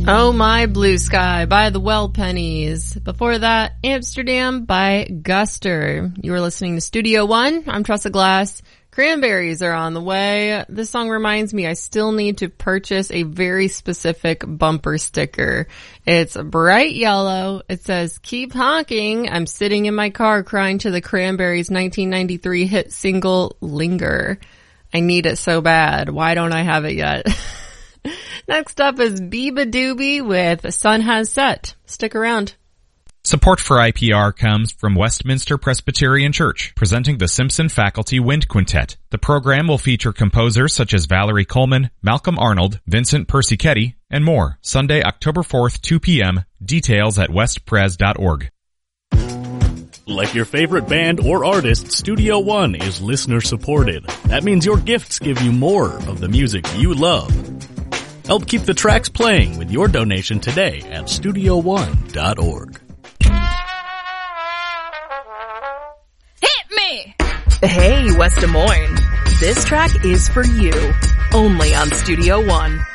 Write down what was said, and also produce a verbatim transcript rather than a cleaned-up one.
Oh My Blue Sky by the Well Pennies. Before that, Amsterdam by Guster. You were listening to Studio One. I'm Tressa Glass. Cranberries are on the way. This song reminds me I still need to purchase a very specific bumper sticker. It's bright yellow. It says, "Keep honking. I'm sitting in my car crying to the Cranberries' nineteen ninety-three hit single, Linger." I need it so bad. Why don't I have it yet? Next up is Biba Doobie with Sun Has Set. Stick around. Support for I P R comes from Westminster Presbyterian Church, presenting the Simpson Faculty Wind Quintet. The program will feature composers such as Valerie Coleman, Malcolm Arnold, Vincent Persichetti, and more. Sunday, October fourth, two p.m. Details at westpres dot org. Like your favorite band or artist, Studio One is listener supported. That means your gifts give you more of the music you love. Help keep the tracks playing with your donation today at studio one dot org. Hit me! Hey, West Des Moines. This track is for you. Only on Studio One.